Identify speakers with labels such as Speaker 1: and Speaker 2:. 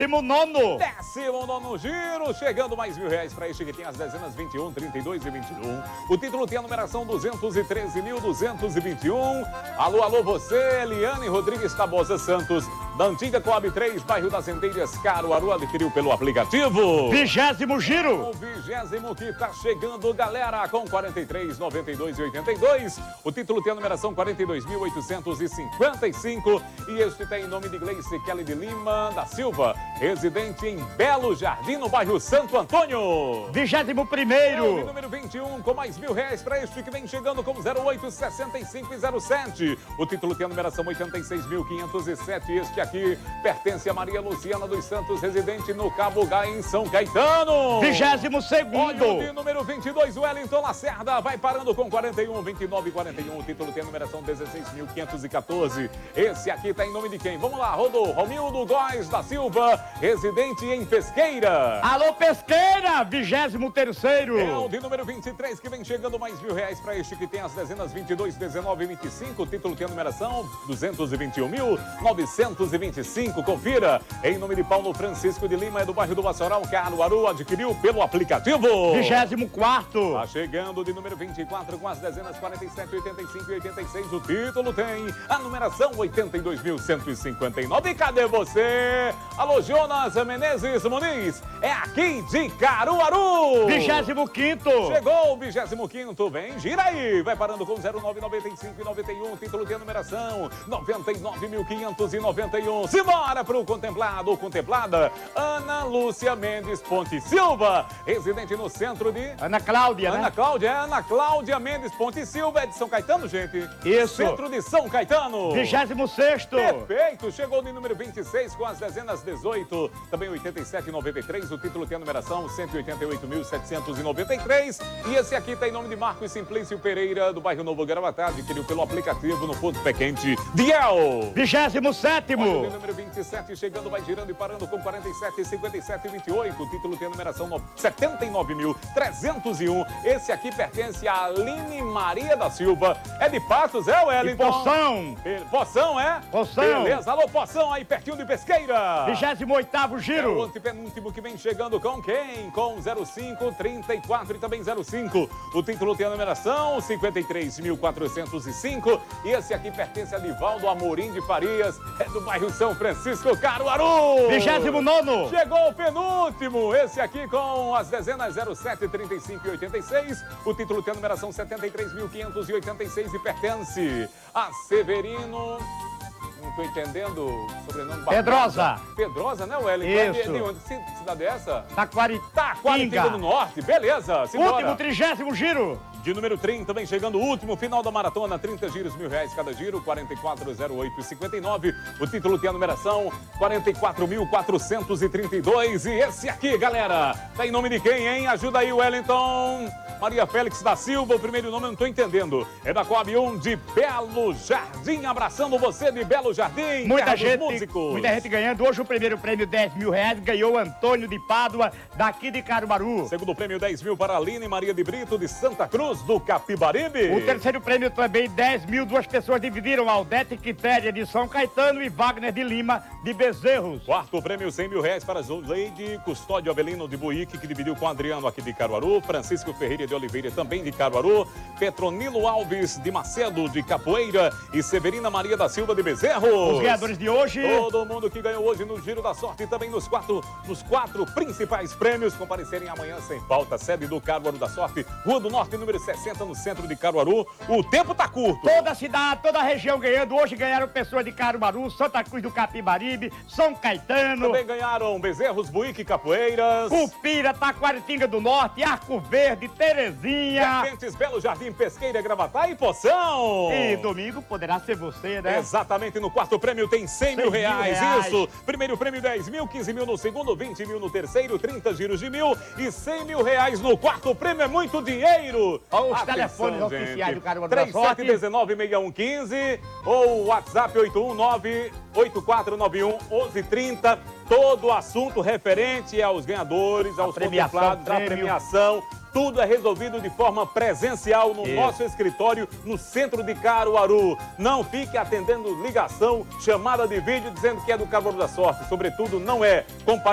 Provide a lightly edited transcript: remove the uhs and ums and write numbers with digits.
Speaker 1: 19º giro, chegando mais R$1.000 para este que tem as dezenas 21, 32 e 21. O título tem a numeração 213.221. Alô, alô, você, Eliane Rodrigues Tabosa Santos, da antiga Coab 3, bairro das Endeiras, Caruaru, adquiriu pelo aplicativo.
Speaker 2: 20º giro.
Speaker 1: O 20º que tá chegando, galera, com 43, 92 e 82. O título tem a numeração 42.855. E este tem em nome de Gleice Kelly de Lima da Silva, residente em Belo Jardim, no bairro Santo Antônio.
Speaker 2: 21º.
Speaker 1: O número 21, com mais R$1.000 para este que vem chegando com 08, 65 e 07. O título tem a numeração 86.507. Este aqui pertence a Maria Luciana dos Santos, residente no Cabo Gá, em São Caetano.
Speaker 2: 22º.
Speaker 1: Olha o de número 22, Wellington Lacerda, vai parando com 41, 29 e 41. O título tem a numeração 16.514. Esse aqui está em nome de quem? Vamos lá, rodou. Romildo Góes da Silva, residente em Pesqueira.
Speaker 2: Alô, Pesqueira, 23º.
Speaker 1: É o de número 23 que vem chegando mais R$1.000 para este que tem as dezenas 22, 19 e 25. O título tem a numeração 221.925. Confira. Em nome de Paulo Francisco de Lima, é do bairro do Vassoural, Caruaru, adquiriu pelo aplicativo.
Speaker 2: 24º.
Speaker 1: Tá chegando de número 24 com as dezenas 47, 85 e 86. O título tem a numeração 82.159. E cadê você? Alô, Jonas Menezes Muniz, é aqui de Caruaru.
Speaker 2: 25º.
Speaker 1: Chegou o 25º, vem, gira aí. Vai parando com 09, 95 e 91. O título tem a numeração 99.591. Simbora pro contemplado ou contemplada. Ana Lúcia Mendes Ponte Silva, residente no centro de...
Speaker 2: Ana Cláudia, né?
Speaker 1: Ana Cláudia Mendes Ponte Silva, é de São Caetano, gente?
Speaker 2: Isso.
Speaker 1: Centro de São Caetano.
Speaker 2: 26º.
Speaker 1: Perfeito, chegou no número 26 com as dezenas 18, também 87 e 93. O título tem a numeração 188.793. E esse aqui tá em nome de Marcos Simplício Pereira, do bairro Novo Gravatá, adquiriu pelo aplicativo no Ponto Pé Quente. Diel.
Speaker 2: 27º.
Speaker 1: Olha o número 27 chegando, vai girando e parando com 47, 57 e 28. O título tem a numeração 79.301. Esse aqui pertence a Aline Maria da Silva. É de Patos, é, Wellington?
Speaker 2: E Poção.
Speaker 1: Poção, é?
Speaker 2: Poção.
Speaker 1: Beleza, alô, Poção, aí pertinho de Pesqueira.
Speaker 2: 28º
Speaker 1: É o
Speaker 2: giro.
Speaker 1: antepenúltimo que vem chegando com quem? Com 05, 34 e também 05. O título tem a numeração 53.405. E esse aqui pertence a Divaldo Amorim de Farias. É do bairro São Francisco, Caruaru.
Speaker 2: 29º.
Speaker 1: Chegou o penúltimo. Esse aqui com as dezenas 07, 35 e 86. O título tem a numeração 73.586 e pertence a Severino... Não estou entendendo o sobrenome.
Speaker 2: Pedrosa.
Speaker 1: Pedrosa, né, Wellington?
Speaker 2: Isso.
Speaker 1: De onde? Cidade é essa?
Speaker 2: Taquaritinga
Speaker 1: do Norte. Beleza, simbora.
Speaker 2: Último 30º giro.
Speaker 1: De número 30, vem chegando o último final da maratona, 30 giros, R$1.000 cada giro, 44,08,59. O título tem a numeração 44.432. E esse aqui, galera, tá em nome de quem, hein? Ajuda aí, Wellington. Maria Félix da Silva, o primeiro nome eu não tô entendendo. É da Coab 1 de Belo Jardim, abraçando você de Belo Jardim.
Speaker 2: Muita gente ganhando. Hoje o primeiro prêmio, R$10.000, ganhou Antônio de Pádua, daqui de Caruaru.
Speaker 1: Segundo prêmio, 10.000 para Aline Maria de Brito, de Santa Cruz, do Capibaribe.
Speaker 2: O terceiro prêmio também, 10.000. Duas pessoas dividiram, Aldete Quitéria, de São Caetano, e Wagner de Lima, de Bezerros.
Speaker 1: Quarto prêmio, R$100.000 para Zoleide Custódio Avelino de Buíque, que dividiu com Adriano aqui de Caruaru. Francisco Ferreira de Oliveira, também de Caruaru. Petronilo Alves de Macedo, de Capoeira. E Severina Maria da Silva, de Bezerros.
Speaker 2: Os ganhadores de hoje.
Speaker 1: Todo mundo que ganhou hoje no Giro da Sorte e também nos quatro principais prêmios comparecerem amanhã sem falta. Sede do Caruaru da Sorte, Rua do Norte, número 60, no centro de Caruaru. O tempo tá curto.
Speaker 2: Toda a cidade, toda a região ganhando. Hoje ganharam pessoas de Caruaru, Santa Cruz do Capibaribe, São Caetano.
Speaker 1: Também ganharam Bezerros, Buíque, Capoeiras.
Speaker 2: Cupira, Taquaritinga do Norte, Arco Verde, Terezinha.
Speaker 1: Serpentes, Belo Jardim, Pesqueira, Gravatá e Poção.
Speaker 2: E domingo poderá ser você, né?
Speaker 1: Exatamente, no quarto prêmio tem R$100.000. Isso. Primeiro prêmio 10.000, 15.000 no segundo, 20.000 no terceiro, 30 giros de 1.000 e R$100.000 no quarto prêmio. É muito dinheiro.
Speaker 2: Olha os telefones oficiais do Caruaru da Sorte.
Speaker 1: 3719-6115 ou WhatsApp 819-8491-1130. Todo o assunto referente aos ganhadores, aos contemplados, da premiação. tudo é resolvido de forma presencial no nosso escritório, no centro de Caruaru. Não fique atendendo ligação, chamada de vídeo, dizendo que é do Cavalo da Sorte. Sobretudo, não é.